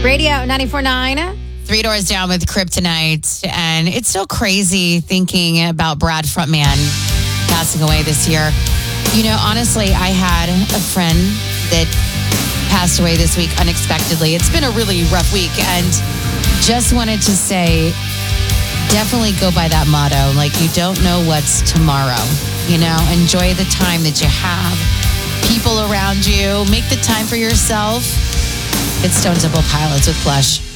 Radio 94.9. Three Doors Down with Kryptonite. And it's so crazy thinking about Brad Frontman passing away this year. You know, honestly, I had a friend that passed away this week unexpectedly. It's been a really rough week. And just wanted to say, definitely go by that motto. Like, you don't know what's tomorrow. You know, enjoy the time that you have. People around you. Make the time for yourself. It's Stone Temple Pilots with Plush.